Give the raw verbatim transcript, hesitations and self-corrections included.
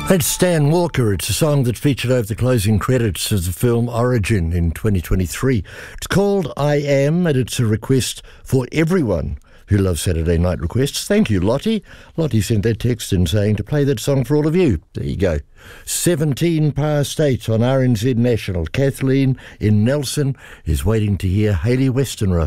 That's Stan Walker. It's a song that featured over the closing credits of the film Origin in twenty twenty-three. It's called I Am, and it's a request for everyone who loves Saturday Night Requests. Thank you, Lottie. Lottie sent that text in saying to play that song for all of you. There you go. seventeen past eight on R N Z National. Kathleen in Nelson is waiting to hear Hayley Westenra.